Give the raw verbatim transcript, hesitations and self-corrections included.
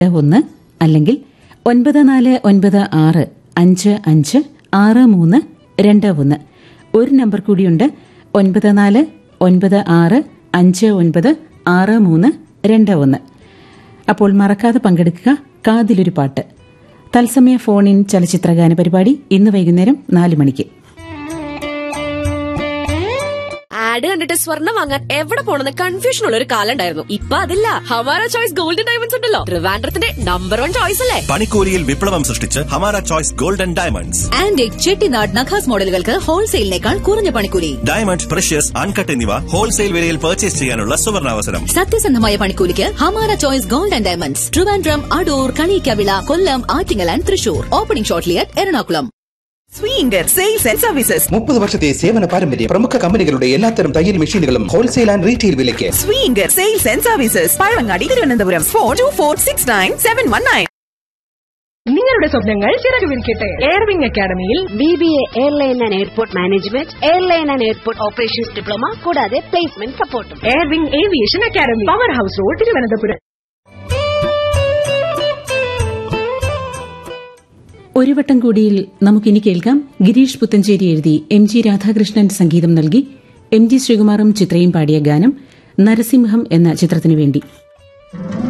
ഒന്ന് അല്ലെങ്കിൽ ഒൻപത് നാല് ഒൻപത് ആറ് അഞ്ച് അഞ്ച് ആറ് മൂന്ന് രണ്ട് ഒന്ന്. ഒരു നമ്പർ കൂടിയുണ്ട്, ഒൻപത് നാല് ഒൻപത് ആറ് അഞ്ച് ഒൻപത് ആറ് മൂന്ന് രണ്ട് ഒന്ന്. അപ്പോൾ മറക്കാതെ പങ്കെടുക്കുക. കാതിലൊരു പാട്ട് തത്സമയ ഫോൺ ഇൻ ചലച്ചിത്രഗാന പരിപാടി ഇന്ന് വൈകുന്നേരം നാല് മണിക്ക്. ആഡ് കണ്ടിട്ട് സ്വർണ്ണം വാങ്ങാൻ എവിടെ പോണെന്ന് കൺഫ്യൂഷൻ ഉള്ള ഒരു കാലം ഉണ്ടായിരുന്നു. ഇപ്പൊ അതില്ല. ഹമാര ചോയ്സ് ഗോൾഡൻ ഡയമണ്ട്സ് ഉണ്ടല്ലോ, ട്രിവാൻഡ്രത്തിന്റെ നമ്പർ വൺ ചോയ്സ് അല്ലേ. പണിക്കൂലിയിൽ വിപ്ലവം സൃഷ്ടിച്ച് Hamara choice golden diamonds. Antique Chettinad നഖാസ് മോഡലുകൾക്ക് ഹോൾസെയിലിനേക്കാൾ കുറഞ്ഞ പണിക്കൂലി. ഡയമണ്ട്, പ്രഷ്യസ്, അൺകട്ട് എന്നിവ ഹോൾസെയിൽ വിലയിൽ പർച്ചേസ് ചെയ്യാനുള്ള സുവർണാവസരം. സത്യസന്ധമായ പണിക്കൂലിക്ക് Hamara choice golden diamonds, Trivandrum, Adoor, Kaniyikkavila, Kollam, Attingal and Thrissur. Opening shortly at Ernakulam. സ്വീങ്കർ sales and services. മുപ്പത് വർഷത്തെ സേവന പാരമ്പര്യം. പ്രമുഖ കമ്പനികളുടെ എല്ലാത്തരം തയ്യൽ മെഷീനുകളും ഹോൾസെയിൽ ആൻഡ് റീറ്റെയിൽ വിലയ്ക്ക്. സ്വീങ്കർ sales and services, Pazhavangadi, Thiruvananthapuram. Four to four six nine seven one nine. നിങ്ങളുടെ സ്വപ്നങ്ങൾ ചിറകുവിരിക്കട്ടെ. എയർവിംഗ് അക്കാദമിയിൽ B B A airline and airport management, airline and airport operations diploma, കൂടാതെ പ്ലേസ്മെന്റ് സപ്പോർട്ടും. Air wing aviation academy, power house road, Thiruvananthapuram. ഒരു വട്ടം കൂടിയിൽ നമുക്കിനി കേൾക്കാം. ഗിരീഷ് പുത്തഞ്ചേരി എഴുതി എം ജി രാധാകൃഷ്ണൻ സംഗീതം നൽകി എം ജി ശ്രീകുമാറും ചിത്രയും പാടിയ ഗാനം നരസിംഹം എന്ന ചിത്രത്തിനു വേണ്ടി.